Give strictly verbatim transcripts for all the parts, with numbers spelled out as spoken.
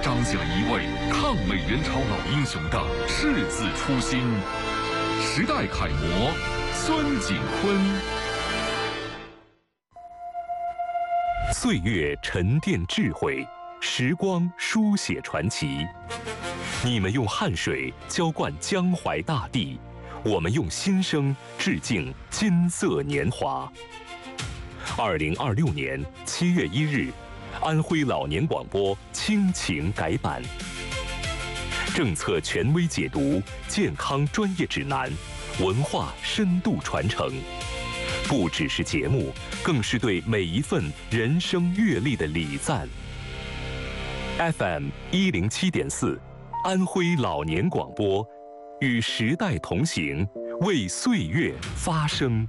彰显了一位抗美援朝老英雄的赤子初心。时代楷模孙景坤。 岁月沉淀智慧，时光书写传奇。你们用汗水浇灌江淮大地，我们用心声致敬金色年华。二零二六年七月一日，安徽老年广播亲情改版，政策权威解读，健康专业指南，文化深度传承。不只是节目，更是对每一份人生阅历的礼赞。F M 一零七点四，安徽老年广播，与时代同行，为岁月发声。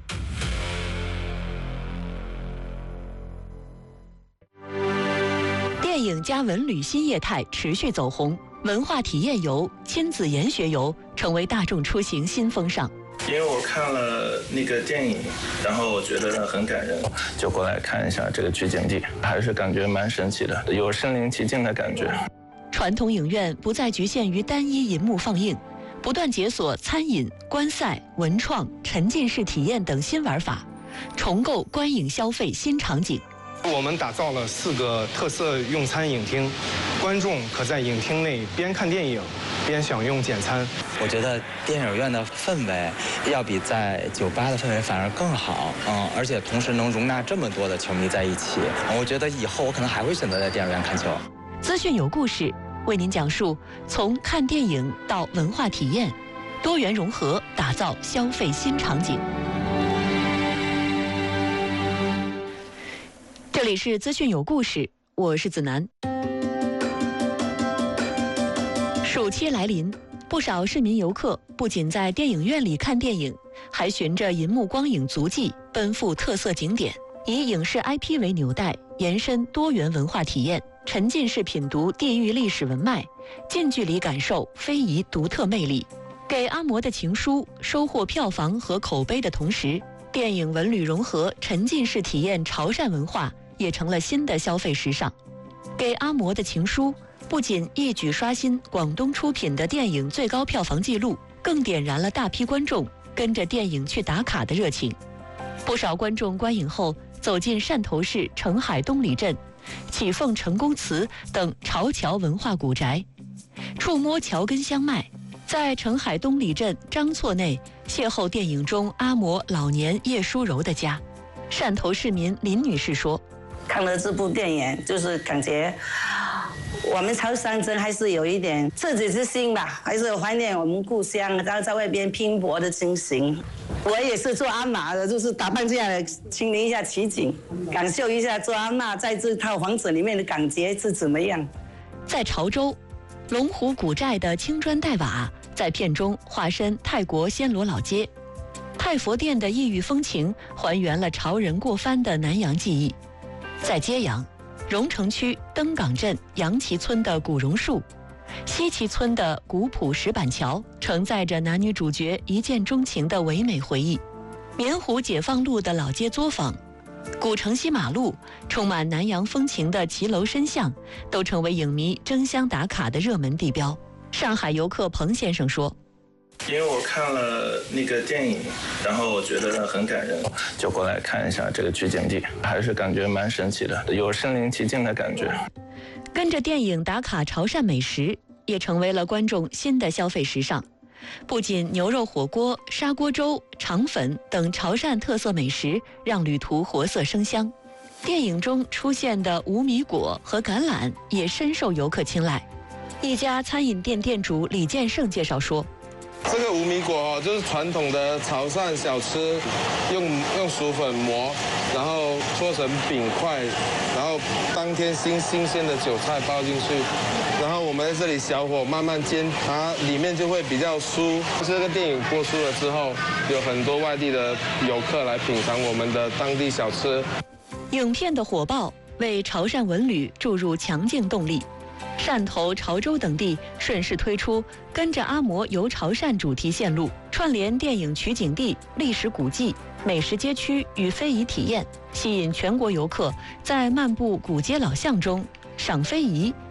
电影加文旅新业态持续走红，文化体验游、亲子研学游成为大众出行新风尚。 因为我看了那个电影，然后我觉得很感人，就过来看一下这个取景地，还是感觉蛮神奇的，有身临其境的感觉。 传统影院不再局限于单一银幕放映，不断解锁餐饮、观赛、文创、沉浸式体验等新玩法，重构观影消费新场景。 我们打造了四个特色用餐影厅，观众可在影厅内边看电影边享用简餐。 我觉得电影院的氛围要比在酒吧的氛围反而更好，嗯，而且同时能容纳这么多的球迷在一起，我觉得以后我可能还会选择在电影院看球。 资讯有故事，为您讲述从看电影到文化体验，多元融合，打造消费新场景。这里是资讯有故事，我是子楠。暑期来临，不少市民游客不仅在电影院里看电影，还循着银幕光影足迹奔赴特色景点，以影视 I P 为纽带，延伸多元文化体验，沉浸式品读地域历史文脉，近距离感受非遗独特魅力。给阿嬷的情书收获票房和口碑的同时，电影文旅融合，沉浸式体验潮汕文化也成了新的消费时尚。给阿嬷的情书不仅一举刷新广东出品的电影最高票房纪录，更点燃了大批观众跟着电影去打卡的热情。不少观众观影后走进汕头市澄海东里镇、启凤成功祠等潮侨文化古宅，触摸侨根香脉，在澄海东里镇张厝内邂逅电影中阿嬷老年叶淑柔的家。汕头市民林女士说， 看了这部电影，就是感觉我们潮汕真还是有一点赤子之心吧，还是怀念我们故乡，然后在外边拼搏的情形。我也是做阿嬷的，就是打扮这样的，亲临一下奇景，感受一下做阿嬷在这套房子里面的感觉是怎么样。 在潮州，龙湖古寨的青砖黛瓦在片中化身泰国暹罗老街，太佛殿的异域风情还原了潮人过番的南洋记忆。在揭阳，荣城区登港镇杨岐村的古榕树，西岐村的古朴石板桥，承载着男女主角一见钟情的唯美回忆。棉湖解放路的老街作坊，古城西马路，充满南洋风情的骑楼深巷，都成为影迷争相打卡的热门地标。上海游客彭先生说， 因为我看了那个电影，然后我觉得很感人，就过来看一下这个取景地，还是感觉蛮神奇的，有身临其境的感觉。 跟着电影打卡潮汕美食，也成为了观众新的消费时尚。不仅牛肉火锅、砂锅粥、肠粉等潮汕特色美食让旅途活色生香，电影中出现的无米果和橄榄也深受游客青睐。一家餐饮店店主李建胜介绍说， 这个无米果哦，就是传统的潮汕小吃，用用薯粉磨，然后搓成饼块，然后当天新新鲜的韭菜包进去，然后我们在这里小火慢慢煎，它里面就会比较酥。这个电影播出了之后，有很多外地的游客来品尝我们的当地小吃。 影片的火爆为潮汕文旅注入强劲动力。汕头、潮州等地顺势推出跟着阿嬷游潮汕主题线路，串联电影取景地、历史古迹、美食街区与非遗体验，吸引全国游客在漫步古街老巷中赏非遗、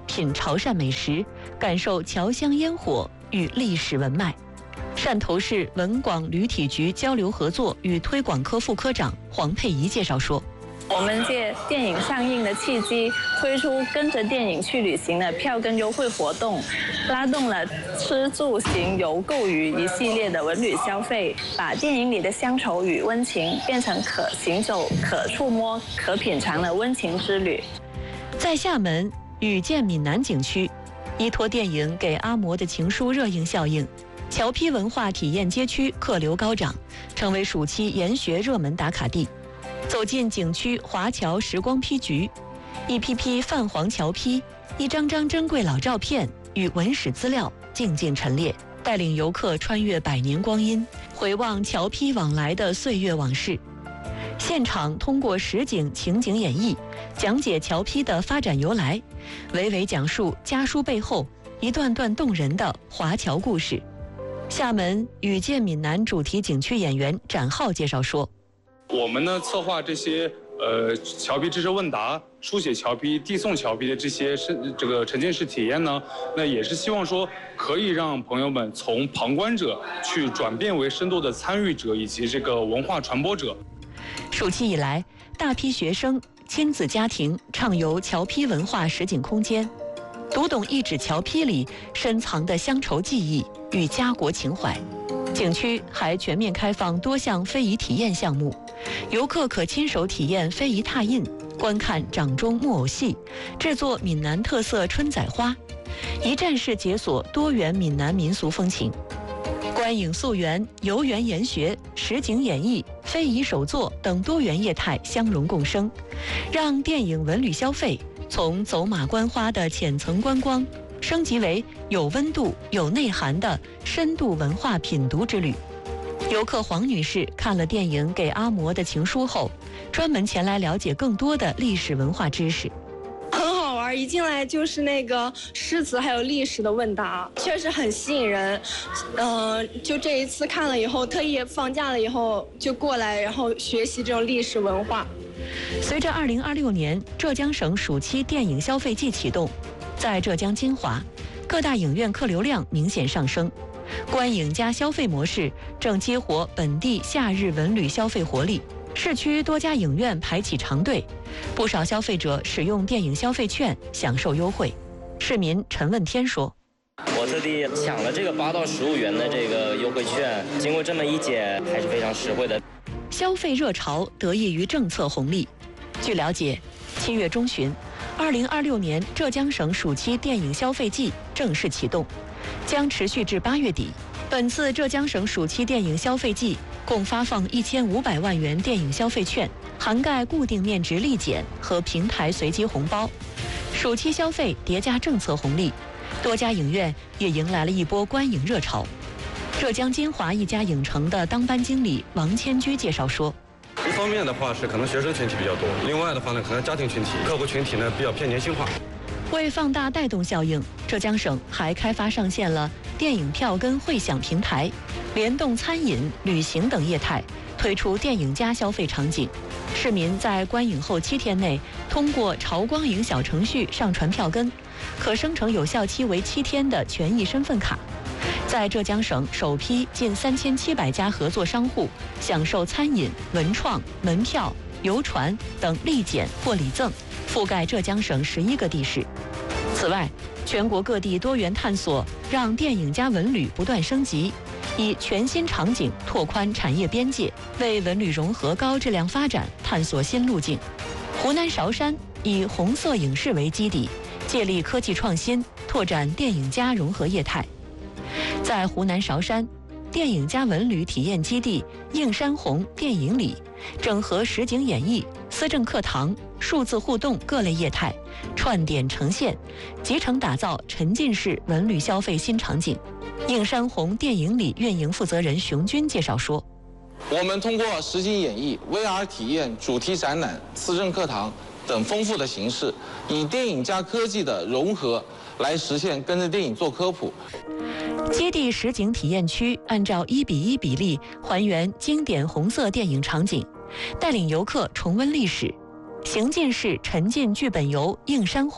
品潮汕美食，感受侨乡烟火与历史文脉。汕头市文广旅体局交流合作与推广科副科长黄佩仪介绍说， 我们借电影上映的契机，推出跟着电影去旅行的票根优惠活动，拉动了吃住行游购娱一系列的文旅消费，把电影里的乡愁与温情变成可行走、可触摸、可品尝的温情之旅。 在厦门雨见闽南景区，依托电影给阿嬷的情书热映效应，侨批文化体验街区客流高涨，成为暑期研学热门打卡地。走进景区华侨时光批局，一批批泛黄侨批，一张张珍贵老照片与文史资料静静陈列，带领游客穿越百年光阴，回望侨批往来的岁月往事。现场通过实景情景演绎，讲解侨批的发展由来，娓娓讲述家书背后一段段动人的华侨故事。厦门雨见闽南主题景区演员展浩介绍说， 我们呢策划这些呃侨批知识问答、书写侨批、递送侨批的这些是这个沉浸式体验呢，那也是希望说可以让朋友们从旁观者去转变为深度的参与者以及这个文化传播者。 暑期以来，大批学生、亲子家庭畅游侨批文化实景空间，读懂一纸侨批里深藏的乡愁记忆与家国情怀。景区还全面开放多项非遗体验项目，游客可亲手体验非遗拓印，观看掌中木偶戏，制作闽南特色春仔花，一站式解锁多元闽南民俗风情。观影溯源、游园研学、实景演绎、非遗手作等多元业态相融共生，让电影文旅消费从走马观花的浅层观光升级为有温度、有内涵的深度文化品读之旅。游客黄女士看了电影《给阿嬷的情书》后，专门前来了解更多的历史文化知识。 很好玩，一进来就是那个诗词还有历史的问答，确实很吸引人。嗯、呃，就这一次看了以后，特意放假了以后就过来，然后学习这种历史文化。 随着二零二六年浙江省暑期电影消费季启动，在浙江金华，各大影院客流量明显上升，观影加消费模式正激活本地夏日文旅消费活力。市区多家影院排起长队，不少消费者使用电影消费券享受优惠。市民陈问天说， 我特地抢了这个八到十五元的这个优惠券，经过这么一检，还是非常实惠的。 消费热潮得益于政策红利。据了解，七月中旬，二零二六年浙江省暑期电影消费季正式启动，将持续至八月底。本次浙江省暑期电影消费季共发放一千五百万元电影消费券，涵盖固定面值立减和平台随机红包。暑期消费叠加政策红利，多家影院也迎来了一波观影热潮。浙江金华一家影城的当班经理王千居介绍说， 一方面的话是可能学生群体比较多，另外的话呢可能家庭群体、客户群体呢比较偏年轻化。 为放大带动效应，浙江省还开发上线了电影票根汇享平台，联动餐饮、旅行等业态，推出电影加消费场景。市民在观影后七天内，通过潮光影小程序上传票根，可生成有效期为七天的权益身份卡。在浙江省首批近三千七百家合作商户享受餐饮、文创、门票、游船等立减或礼赠，覆盖浙江省十一个地市。此外，全国各地多元探索，让电影加文旅不断升级，以全新场景拓宽产业边界，为文旅融合高质量发展探索新路径。湖南韶山以红色影视为基底，借力科技创新，拓展电影加融合业态。在湖南韶山，电影加文旅体验基地映山红电影里，整合实景演绎、思政课堂、数字互动各类业态，串点呈现，集成打造沉浸式文旅消费新场景。映山红电影里运营负责人熊军介绍说， 我们通过实景演绎、V R 体验、主题展览、思政课堂等丰富的形式，以电影加科技的融合，来实现跟着电影做科普。 基地实景体验区按照一比一比例还原经典红色电影场景，带领游客重温历史。行进式沉浸剧本游映山红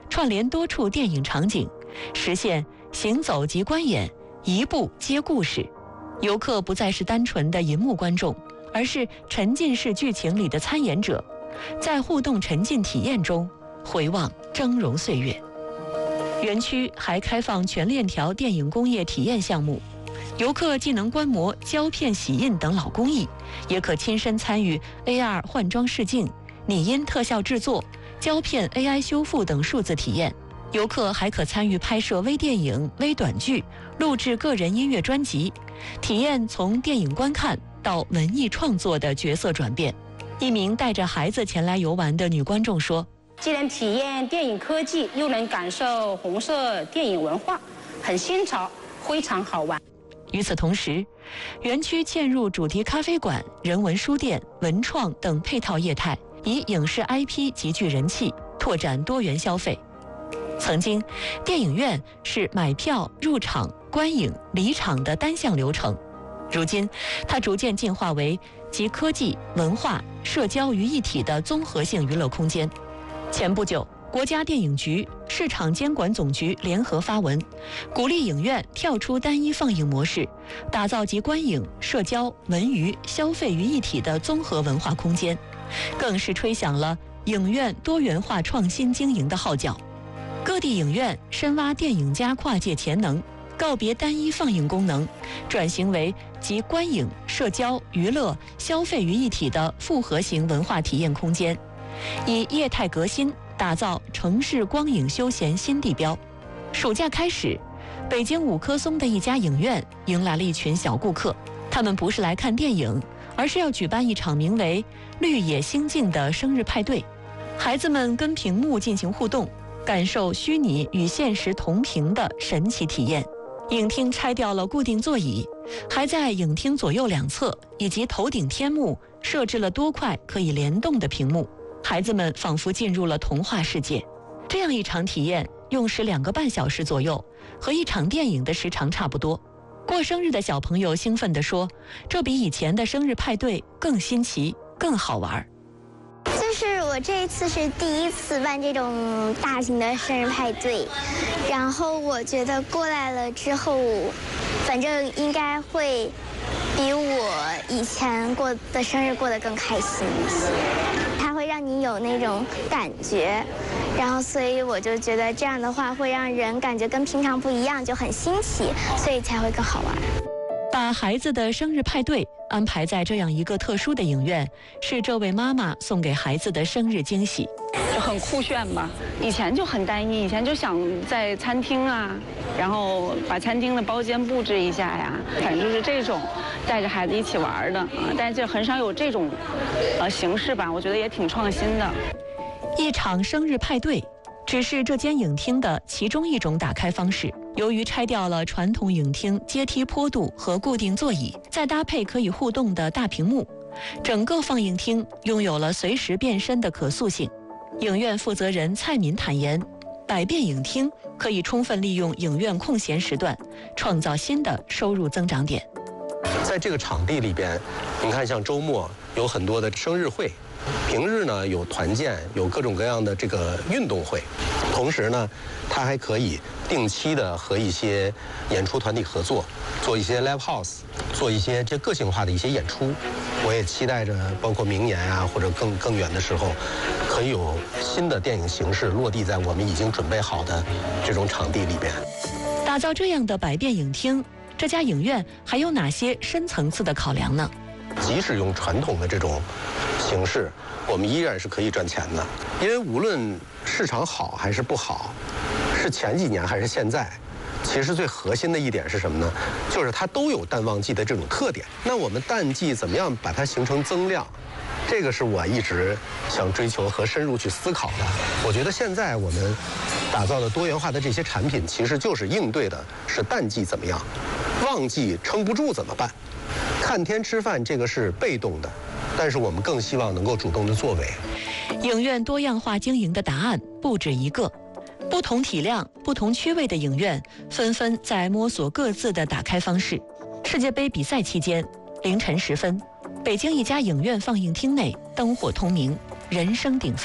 串联多处电影场景，实现行走即观演，一步接故事。游客不再是单纯的银幕观众，而是沉浸式剧情里的参演者，在互动沉浸体验中回望峥嵘岁月。园区还开放全链条电影工业体验项目，游客既能观摩胶片洗印等老工艺，也可亲身参与 A R 换装试镜、拟音特效制作、胶片 A I 修复等数字体验。游客还可参与拍摄微电影、微短剧，录制个人音乐专辑，体验从电影观看到文艺创作的角色转变。一名带着孩子前来游玩的女观众说：“ 既能体验电影科技，又能感受红色电影文化，很新潮，非常好玩。” 与此同时，园区嵌入主题咖啡馆、人文书店、文创等配套业态，以影视 I P 极具人气，拓展多元消费。曾经，电影院是买票、入场、观影、离场的单项流程，如今，它逐渐进化为集科技、文化、社交于一体的综合性娱乐空间。前不久，国家电影局、市场监管总局联合发文，鼓励影院跳出单一放映模式，打造集观影、社交、文娱、消费于一体的综合文化空间，更是吹响了影院多元化创新经营的号角。各地影院深挖电影家跨界潜能，告别单一放映功能，转型为集观影、社交、娱乐、消费于一体的复合型文化体验空间，以业态革新打造城市光影休闲新地标。暑假开始，北京五棵松的一家影院迎来了一群小顾客，他们不是来看电影，而是要举办一场名为“绿野星境”的生日派对。孩子们跟屏幕进行互动，感受虚拟与现实同屏的神奇体验。影厅拆掉了固定座椅，还在影厅左右两侧以及头顶天幕设置了多块可以联动的屏幕，孩子们仿佛进入了童话世界。这样一场体验用时两个半小时左右，和一场电影的时长差不多。过生日的小朋友兴奋地说：“这比以前的生日派对更新奇，更好玩。” 就是我这一次是第一次办这种大型的生日派对，然后我觉得过来了之后，反正应该会比我以前过的生日过得更开心一些。它会让你有那种感觉，然后所以我就觉得这样的话会让人感觉跟平常不一样，就很新奇，所以才会更好玩。 把孩子的生日派对安排在这样一个特殊的影院，是这位妈妈送给孩子的生日惊喜。 就很酷炫吧，以前就很单一，以前就想在餐厅啊，然后把餐厅的包间布置一下呀，反正就是这种带着孩子一起玩的啊，但是就很少有这种呃形式吧，我觉得也挺创新的。 一场生日派对只是这间影厅的其中一种打开方式。由于拆掉了传统影厅阶梯坡度和固定座椅，再搭配可以互动的大屏幕，整个放映厅拥有了随时变身的可塑性。影院负责人蔡敏坦言，百变影厅可以充分利用影院空闲时段，创造新的收入增长点。 在这个场地里边，你看像周末有很多的生日会，平日呢有团建，有各种各样的这个运动会，同时呢，它还可以定期的和一些演出团体合作，做一些 live house， 做一些这个性化的一些演出。我也期待着，包括明年啊，或者更更远的时候，可以有新的电影形式落地在我们已经准备好的这种场地里边。 打造这样的百变影厅，这家影院还有哪些深层次的考量呢？ 即使用传统的这种形式，我们依然是可以赚钱的。因为无论市场好还是不好，是前几年还是现在，其实最核心的一点是什么呢？就是它都有淡旺季的这种特点。那我们淡季怎么样把它形成增量？这个是我一直想追求和深入去思考的。我觉得现在我们打造的多元化的这些产品，其实就是应对的是淡季怎么样，旺季撑不住怎么办？看天吃饭这个是被动的，但是我们更希望能够主动的作为。 影院多样化经营的答案不止一个，不同体量、不同区位的影院纷纷在摸索各自的打开方式。世界杯比赛期间，凌晨时分，北京一家影院放映厅内灯火通明，人声鼎沸。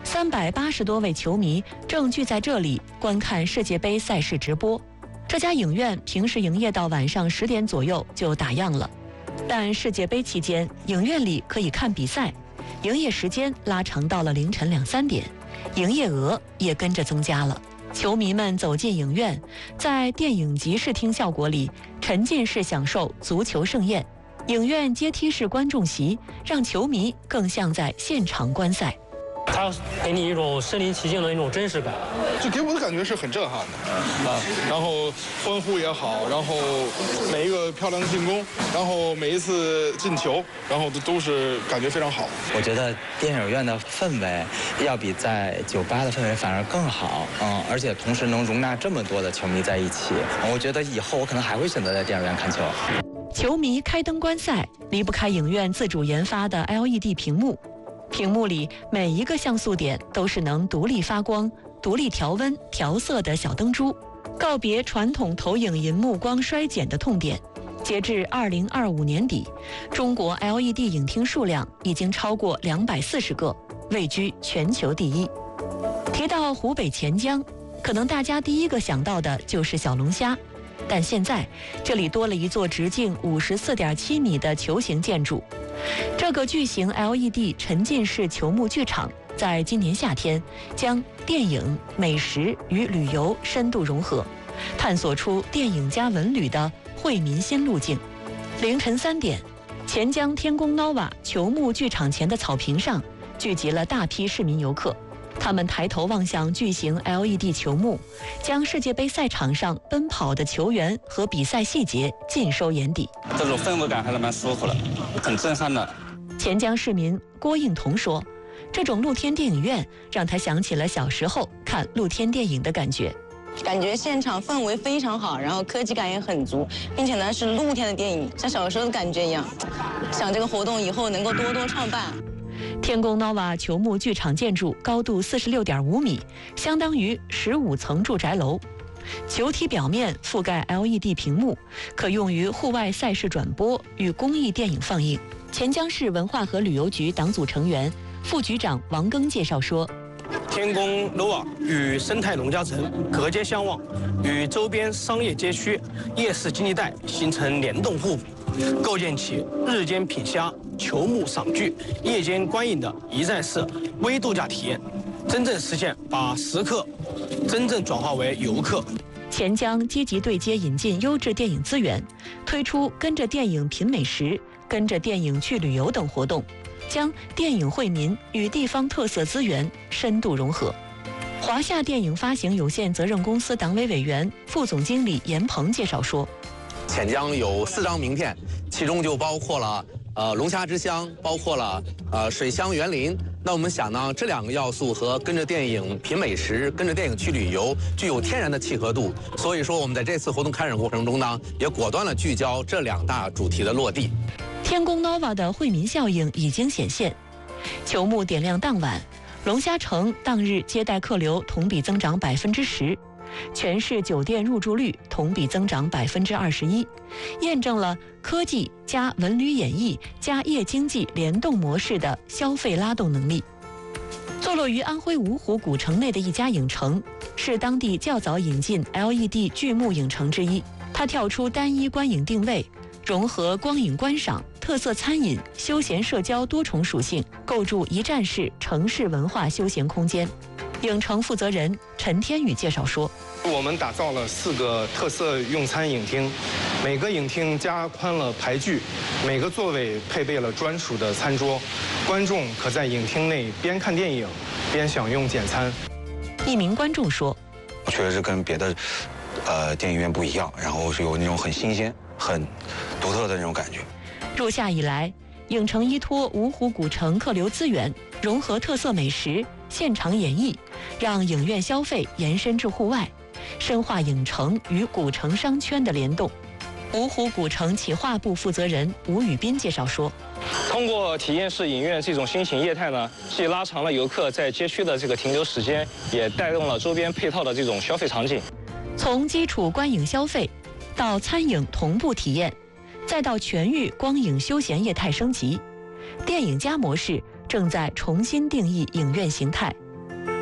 三百八十多位球迷正聚在这里观看世界杯赛事直播。这家影院平时营业到晚上十点左右就打烊了，但世界杯期间，影院里可以看比赛，营业时间拉长到了凌晨两三点，营业额也跟着增加了。球迷们走进影院，在电影级视听效果里沉浸式享受足球盛宴。影院阶梯式观众席让球迷更像在现场观赛。 它给你一种身临其境的一种真实感， 就给我的感觉是很震撼的啊。然后欢呼也好，然后每一个漂亮的进攻，然后每一次进球，然后都是感觉非常好。 我觉得电影院的氛围要比在酒吧的氛围反而更好，嗯，而且同时能容纳这么多的球迷在一起，我觉得以后我可能还会选择在电影院看球。 球迷开灯观赛，离不开影院自主研发的 L E D 屏幕。屏幕里每一个像素点都是能独立发光、独立调温、调色的小灯珠，告别传统投影银幕光衰减的痛点。截至二零二五年底，中国 L E D 影厅数量已经超过两百四十个，位居全球第一。提到湖北潜江，可能大家第一个想到的就是小龙虾，但现在这里多了一座直径五十四点七米的球形建筑。这个巨型 L E D 沉浸式球幕剧场在今年夏天将电影、美食与旅游深度融合，探索出电影加文旅的惠民新路径。凌晨三点，钱江天宫 Nova 球幕剧场前的草坪上聚集了大批市民游客，他们抬头望向巨型 L E D 球幕，将世界杯赛场上奔跑的球员和比赛细节尽收眼底。 这种氛围感还是蛮舒服的，很震撼的。 钱江市民郭应彤说，这种露天电影院让他想起了小时候看露天电影的感觉。 感觉现场氛围非常好，然后科技感也很足，并且呢是露天的电影，像小时候的感觉一样。想这个活动以后能够多多创办。 天宫 Nova 球幕剧场建筑高度四十六点五米，相当于十五层住宅楼。球体表面覆盖 L E D 屏幕，可用于户外赛事转播与公益电影放映。钱江市文化和旅游局党组成员、副局长王庚介绍说， 天宫 Nova 与生态农家城隔街相望，与周边商业街区、夜市经济带形成联动互补，构建起日间品虾、球幕赏剧、夜间观影的一站式微度假体验，真正实现把食客真正转化为游客。 钱江积极对接引进优质电影资源，推出跟着电影品美食、跟着电影去旅游等活动，将电影惠民与地方特色资源深度融合。华夏电影发行有限责任公司党委委员、副总经理严鹏介绍说， 钱江有四张名片，其中就包括了呃龙虾之乡，包括了呃水乡园林。那我们想呢，这两个要素和跟着电影品美食、跟着电影去旅游具有天然的契合度，所以说我们在这次活动开展过程中呢，也果断了聚焦这两大主题的落地。 天宫 Nova 的惠民效应已经显现，球幕点亮当晚，龙虾城当日接待客流同比增长百分之十。全市酒店入住率同比增长百分之二十一，验证了科技加文旅演艺加夜经济联动模式的消费拉动能力。坐落于安徽芜湖古城内的一家影城，是当地较早引进 L E D 巨幕影城之一。它跳出单一观影定位，融合光影观赏、特色餐饮、休闲社交多重属性，构筑一站式城市文化休闲空间。影城负责人陈天宇介绍说， 我们打造了四个特色用餐影厅，每个影厅加宽了排距，每个座位配备了专属的餐桌，观众可在影厅内边看电影边享用简餐。 一名观众说， 确实是跟别的呃电影院不一样，然后是有那种很新鲜、很独特的那种感觉。 入夏以来，影城依托芜湖古城客流资源，融合特色美食、现场演绎，让影院消费延伸至户外，深化影城与古城商圈的联动。芜湖古城企划部负责人吴宇斌介绍说， 通过体验式影院这种新型业态呢，既拉长了游客在街区的这个停留时间，也带动了周边配套的这种消费场景。 从基础观影消费到餐饮同步体验，再到全域光影休闲业态升级，电影加模式正在重新定义影院形态，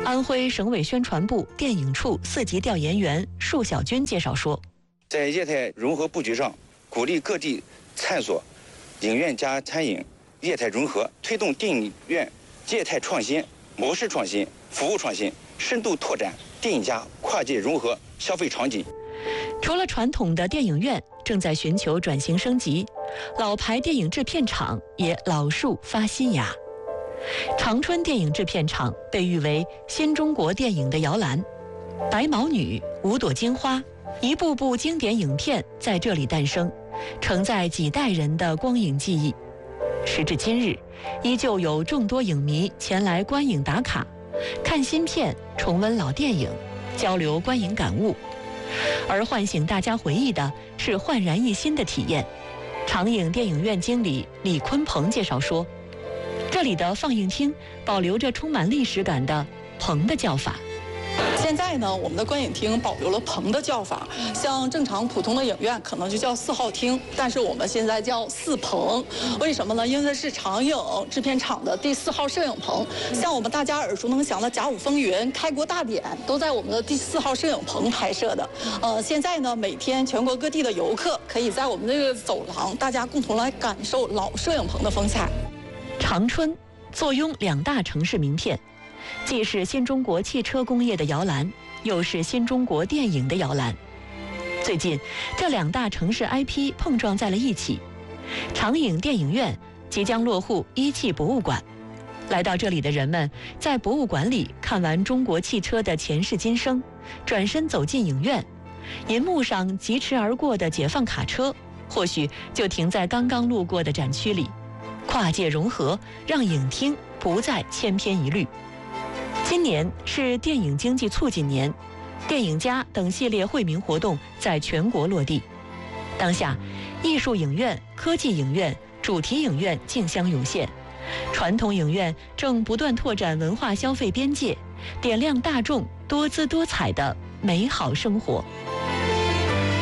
安徽省委宣传部电影处四级调研员束小军介绍说， 在业态融合布局上，鼓励各地探索影院加餐饮业态融合，推动电影院业态创新、模式创新、服务创新，深度拓展电影加跨界融合消费场景。 除了传统的电影院正在寻求转型升级，老牌电影制片厂也老树发新芽。长春电影制片厂被誉为新中国电影的摇篮，白毛女、五朵金花，一部部经典影片在这里诞生，承载几代人的光影记忆。时至今日，依旧有众多影迷前来观影打卡，看新片，重温老电影，交流观影感悟。而唤醒大家回忆的是焕然一新的体验。长影电影院经理李坤鹏介绍说，这里的放映厅保留着充满历史感的棚的叫法。 现在呢，我们的观影厅保留了棚的叫法，像正常普通的影院可能就叫四号厅，但是我们现在叫四棚。为什么呢？因为它是长影制片厂的第四号摄影棚，像我们大家耳熟能详的《甲午风云》《开国大典》都在我们的第四号摄影棚拍摄的。呃，现在呢，每天全国各地的游客可以在我们这个走廊，大家共同来感受老摄影棚的风采。 长春坐拥两大城市名片，既是新中国汽车工业的摇篮，又是新中国电影的摇篮。最近，这两大城市 I P 碰撞在了一起。长影电影院即将落户一汽博物馆，来到这里的人们在博物馆里看完中国汽车的前世今生，转身走进影院，银幕上疾驰而过的解放卡车，或许就停在刚刚路过的展区里。跨界融合，让影厅不再千篇一律。今年是电影经济促进年，电影家等系列惠民活动在全国落地。当下，艺术影院、科技影院、主题影院竞相涌现，传统影院正不断拓展文化消费边界，点亮大众多姿多彩的美好生活。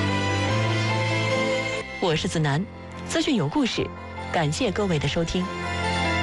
我是子楠，资讯有故事，感谢各位的收听。